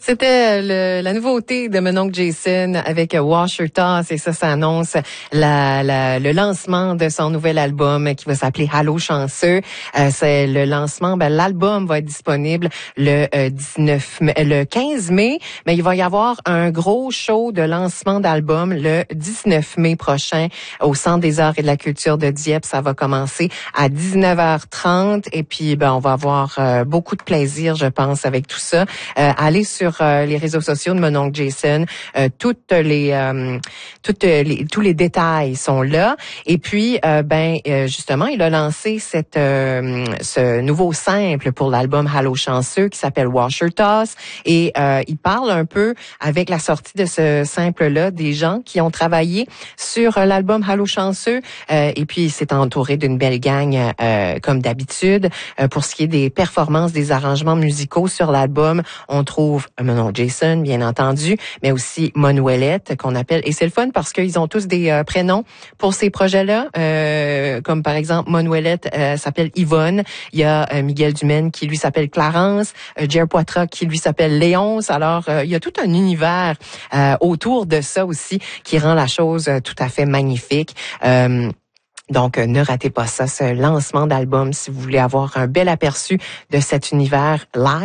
C'était la nouveauté de mon oncle Jason avec Washer Toss et ça annonce le lancement de son nouvel album qui va s'appeler Allô chanceux. C'est le lancement, l'album va être disponible le 15 mai, mais il va y avoir un gros show de lancement d'album le 19 mai prochain au Centre des Arts et de la Culture de Dieppe. Ça va commencer à 19h30 et puis on va avoir beaucoup de plaisir, je pense, avec tout ça. Allez sur les réseaux sociaux de mon oncle Jason, tous les détails sont là. Et puis, justement, il a lancé ce nouveau simple pour l'album Allô chanceux qui s'appelle Washer Toss. Et il parle un peu avec la sortie de ce simple-là des gens qui ont travaillé sur l'album Allô chanceux. Et puis, il s'est entouré d'une belle gang comme d'habitude. Pour ce qui est des performances, des arrangements musicaux sur l'album, on trouve mon oncle Jason, bien entendu, mais aussi Monouellette, qu'on appelle. Et c'est le fun parce qu'ils ont tous des prénoms pour ces projets-là. Comme par exemple, Monouellette s'appelle Yvonne. Il y a Miguel Dumaine qui lui s'appelle Clarence. Jer Poitras qui lui s'appelle Léonce. Alors, il y a tout un univers autour de ça aussi qui rend la chose tout à fait magnifique. Donc, ne ratez pas ça, ce lancement d'album, si vous voulez avoir un bel aperçu de cet univers live.